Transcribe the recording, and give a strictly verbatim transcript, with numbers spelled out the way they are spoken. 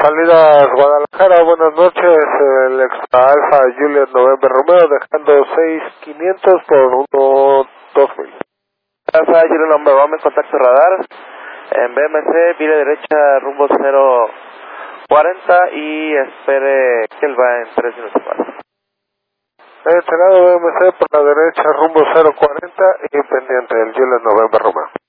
Salidas Guadalajara, buenas noches, el extra Alfa Juliet November Romeo dejando seis mil quinientos por uno dos mil. Alfa Juliet November Romeo, contacto radar, en B M C, vire derecha rumbo cero cuarenta y espere que él va en tres minutos más. Entrenado B M C por la derecha rumbo cero cuarenta y pendiente el Juliet November Romeo.